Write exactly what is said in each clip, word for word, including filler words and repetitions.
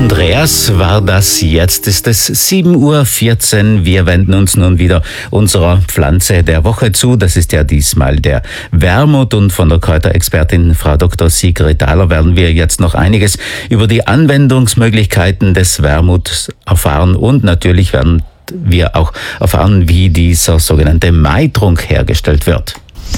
Andreas war das. Jetzt ist es sieben Uhr vierzehn. Wir wenden uns nun wieder unserer Pflanze der Woche zu. Das ist ja diesmal der Wermut. Und von der Kräuterexpertin Frau Doktor Sigrid Thaler werden wir jetzt noch einiges über die Anwendungsmöglichkeiten des Wermuts erfahren. Und natürlich werden wir auch erfahren, wie dieser sogenannte Maitrunk hergestellt wird.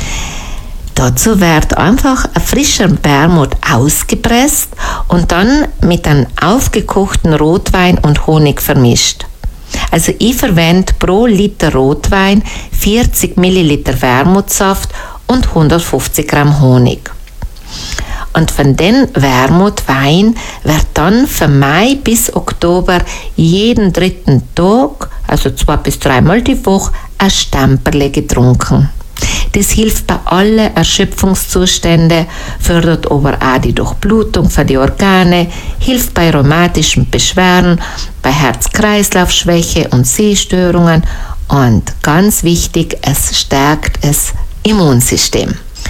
Dazu wird einfach ein frischer Wermut ausgepresst und dann mit einem aufgekochten Rotwein und Honig vermischt. Also ich verwende pro Liter Rotwein vierzig Milliliter Wermutsaft und hundertfünfzig Gramm Honig. Und von den Wermutwein wird dann von Mai bis Oktober jeden dritten Tag, also zwei bis dreimal die Woche, ein Stamperle getrunken. Das hilft bei allen Erschöpfungszuständen, fördert aber auch die Durchblutung für die Organe, hilft bei rheumatischen Beschwerden, bei Herz-Kreislauf-Schwäche und Sehstörungen und ganz wichtig, es stärkt das Immunsystem.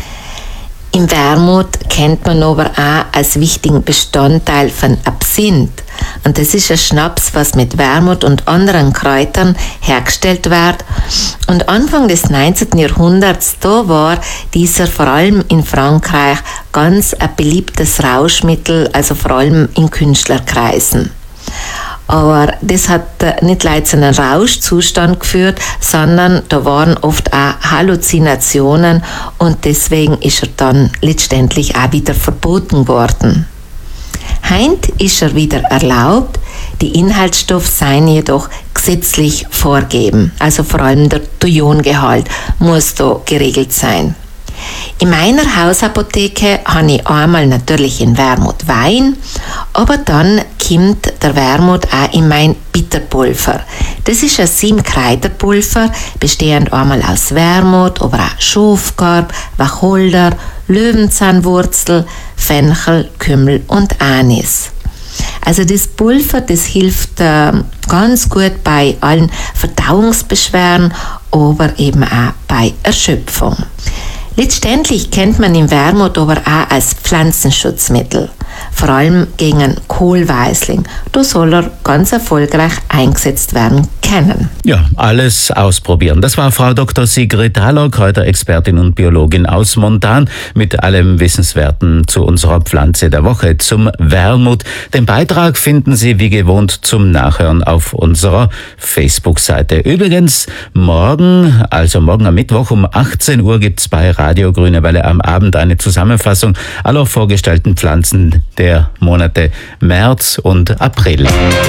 Im Wermut kennt man aber auch als wichtigen Bestandteil von Absinth. Und das ist ein Schnaps, was mit Wermut und anderen Kräutern hergestellt wird. Und Anfang des neunzehnten Jahrhunderts, da war dieser vor allem in Frankreich ganz ein beliebtes Rauschmittel, also vor allem in Künstlerkreisen. Aber das hat nicht leider zu einem Rauschzustand geführt, sondern da waren oft auch Halluzinationen und deswegen ist er dann letztendlich auch wieder verboten worden. Heint ist er wieder erlaubt, die Inhaltsstoffe seien jedoch gesetzlich vorgegeben, also vor allem der Thujongehalt muss da geregelt sein. In meiner Hausapotheke habe ich einmal natürlich in Wermut Wein, aber dann kommt der Wermut auch in mein Bitterpulver. Das ist ein sieben-Kräuterpulver, bestehend einmal aus Wermut, aber auch Schafgarb, Wacholder, Löwenzahnwurzel, Fenchel, Kümmel und Anis. Also das Pulver, das hilft äh, ganz gut bei allen Verdauungsbeschwerden, aber eben auch bei Erschöpfung. Letztendlich kennt man den Wermut aber auch als Pflanzenschutzmittel, vor allem gegen Kohlweisling. Da soll er ganz erfolgreich eingesetzt werden können. Ja, alles ausprobieren. Das war Frau Doktor Sigrid Thaler, Kräuterexpertin und Biologin aus Montan, mit allem Wissenswerten zu unserer Pflanze der Woche, zum Wermut. Den Beitrag finden Sie wie gewohnt zum Nachhören auf unserer Facebook-Seite. Übrigens, morgen, also morgen am Mittwoch um achtzehn Uhr gibt's bei Radio Grüne Welle am Abend eine Zusammenfassung aller vorgestellten Pflanzen der Monate März und April.